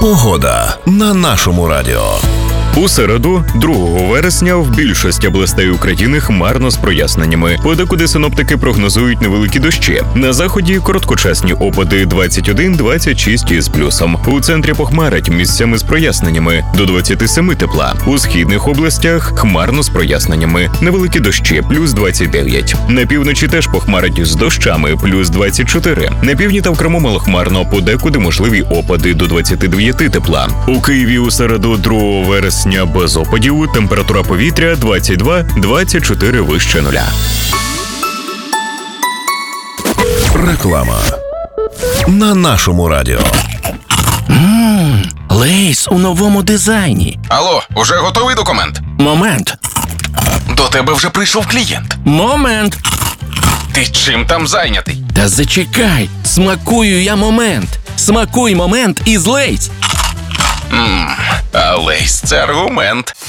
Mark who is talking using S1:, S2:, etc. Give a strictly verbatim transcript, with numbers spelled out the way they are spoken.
S1: Погода на нашому радіо.
S2: У середу, другого вересня, в більшості областей України хмарно з проясненнями. Подекуди синоптики прогнозують невеликі дощі. На заході короткочасні опади двадцять один - двадцять шість із плюсом. У центрі похмарить місцями з проясненнями до двадцяти семи тепла. У східних областях хмарно з проясненнями. Невеликі дощі плюс двадцять дев'ять. На півночі теж похмарить з дощами плюс двадцять чотири. На півдні та в Криму малохмарно, подекуди можливі опади до двадцяти дев'яти тепла. У Києві у середу, другого вересня, без опадів, температура повітря двадцять два - двадцять чотири вище нуля.
S1: Реклама на нашому радіо.
S3: Ммм, Лейс у новому дизайні.
S4: Алло, уже готовий документ?
S3: Момент.
S4: До тебе вже прийшов клієнт.
S3: Момент.
S4: Ти чим там зайнятий?
S3: Та зачекай, смакую я момент. Смакуй момент із Лейс.
S4: Ммм, а Лейс – це аргумент.